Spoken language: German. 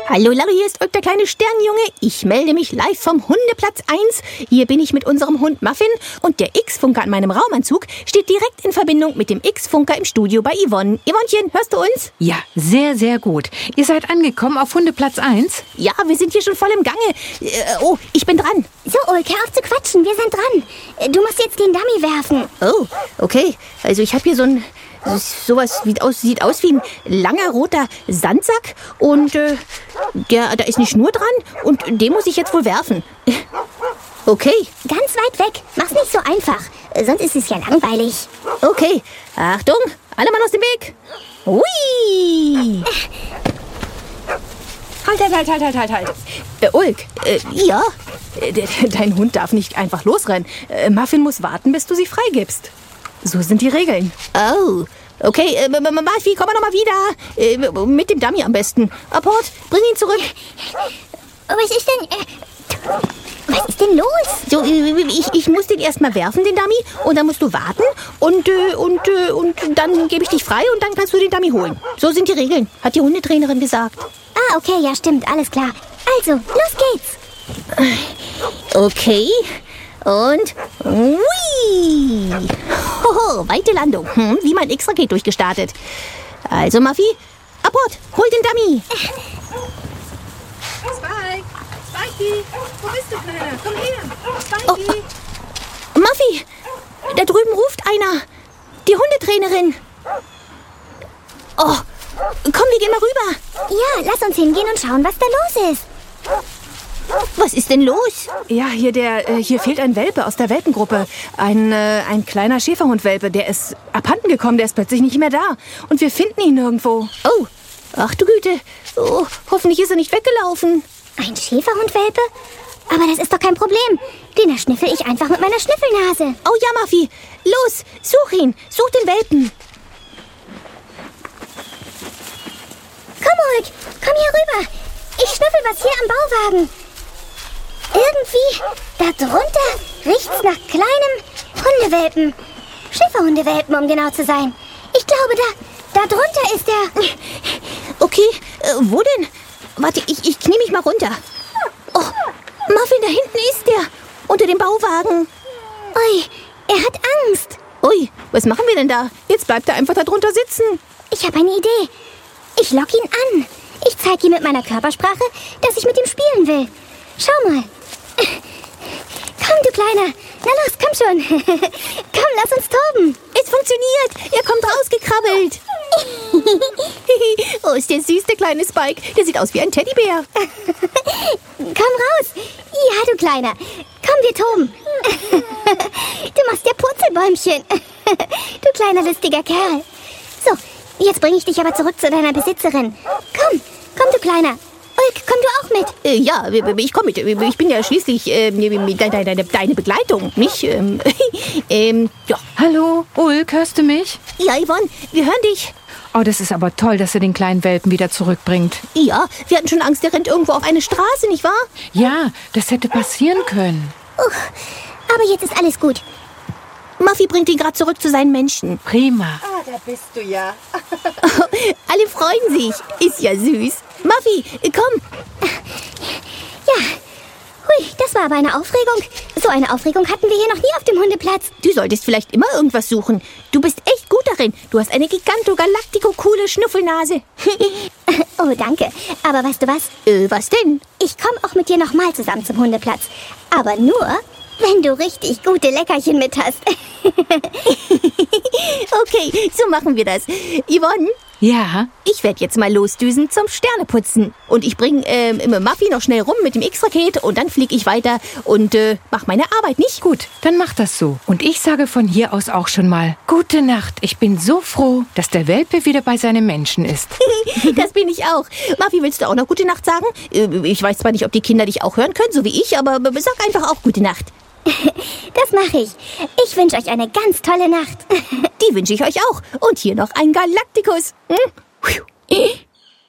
Hallo Larry, hier ist Ulk, der kleine Sternjunge. Ich melde mich live vom Hundeplatz 1. Hier bin ich mit unserem Hund Muffin und der X-Funker an meinem Raumanzug steht direkt in Verbindung mit dem X-Funker im Studio bei Yvonne. Yvonnchen, hörst du uns? Ja, sehr, sehr gut. Ihr seid angekommen auf Hundeplatz 1? Ja, wir sind hier schon voll im Gange. Oh, ich bin dran. So, Ulk, hör auf zu quatschen, wir sind dran. Du musst jetzt den Dummy werfen. Oh, okay. Also ich habe hier sowas sieht aus wie ein langer roter Sandsack und da ist eine Schnur dran und den muss ich jetzt wohl werfen. Okay. Ganz weit weg, mach's nicht so einfach, sonst ist es ja langweilig. Okay, Achtung, alle Mann aus dem Weg. Hui! Halt. Ulk, ja? Dein Hund darf nicht einfach losrennen. Muffin muss warten, bis du sie freigibst. So sind die Regeln. Oh, okay. Muffy, komm mal noch mal wieder. Mit dem Dummy am besten. Apport, bring ihn zurück. Was ist denn los? So, ich muss den erst mal werfen, den Dummy. Und dann musst du warten. Und dann gebe ich dich frei und dann kannst du den Dummy holen. So sind die Regeln, hat die Hundetrainerin gesagt. Ah, okay, ja stimmt, alles klar. Also, los geht's. Okay. Und hui! Hoho, weite Landung. Wie mein X-Raket durchgestartet. Also, Muffy, Apport, hol den Dummy. Spikey, wo bist du, Kleiner? Komm her. Spikey. Muffy, da drüben ruft einer. Die Hundetrainerin. Oh, komm, wir gehen mal rüber. Ja, lass uns hingehen und schauen, was da los ist. Was ist denn los? Ja, hier fehlt ein Welpe aus der Welpengruppe. Ein kleiner Schäferhundwelpe, der ist abhanden gekommen, der ist plötzlich nicht mehr da. Und wir finden ihn nirgendwo. Oh, ach du Güte. Oh, hoffentlich ist er nicht weggelaufen. Ein Schäferhundwelpe? Aber das ist doch kein Problem. Den erschnüffel ich einfach mit meiner Schnüffelnase. Oh ja, Muffy, los, such ihn, such den Welpen. Komm, Ulk, komm hier rüber. Ich schnüffel was hier am Bauwagen. Irgendwie, da drunter riecht's nach kleinem Hundewelpen. Schäferhundewelpen, um genau zu sein. Ich glaube, da drunter ist der... Okay, wo denn? Warte, ich knie mich mal runter. Oh, Muffin, da hinten ist der. Unter dem Bauwagen. Ui, er hat Angst. Ui, was machen wir denn da? Jetzt bleibt er einfach da drunter sitzen. Ich habe eine Idee. Ich lock ihn an. Ich zeige ihm mit meiner Körpersprache, dass ich mit ihm spielen will. Schau mal. Komm, du Kleiner. Na los, komm schon. Komm, lass uns toben. Es funktioniert. Er kommt rausgekrabbelt. Oh, ist der süß, der kleine Spike. Der sieht aus wie ein Teddybär. Komm raus. Ja, du Kleiner. Komm, wir toben. Du machst ja Purzelbäumchen. Du kleiner, lustiger Kerl. So, jetzt bringe ich dich aber zurück zu deiner Besitzerin. Komm, du Kleiner. Ulk, komm du auch mit? Ja, ich komme mit. Ich bin ja schließlich deine Begleitung, nicht? Ja. Hallo, Ulk, hörst du mich? Ja, Yvonne, wir hören dich. Oh, das ist aber toll, dass er den kleinen Welpen wieder zurückbringt. Ja, wir hatten schon Angst, der rennt irgendwo auf eine Straße, nicht wahr? Ja, das hätte passieren können. Aber jetzt ist alles gut. Muffy bringt ihn gerade zurück zu seinen Menschen. Prima. Ah, da bist du ja. Alle freuen sich. Ist ja süß. Muffy, komm. Ja. Hui, das war aber eine Aufregung. So eine Aufregung hatten wir hier noch nie auf dem Hundeplatz. Du solltest vielleicht immer irgendwas suchen. Du bist echt gut darin. Du hast eine giganto-galactico-coole Schnuffelnase. Oh, danke. Aber weißt du was? Was denn? Ich komme auch mit dir nochmal zusammen zum Hundeplatz. Aber nur, wenn du richtig gute Leckerchen mit hast. Okay, so machen wir das. Yvonne? Ja? Ich werde jetzt mal losdüsen zum Sterneputzen. Und ich bringe Muffy noch schnell rum mit dem X-Raket und dann fliege ich weiter und mach meine Arbeit, nicht? Gut, dann mach das so. Und ich sage von hier aus auch schon mal gute Nacht. Ich bin so froh, dass der Welpe wieder bei seinem Menschen ist. Das bin ich auch. Muffy, willst du auch noch gute Nacht sagen? Ich weiß zwar nicht, ob die Kinder dich auch hören können, so wie ich, aber sag einfach auch gute Nacht. Das mache ich. Ich wünsche euch eine ganz tolle Nacht. Die wünsche ich euch auch. Und hier noch ein Galacticus.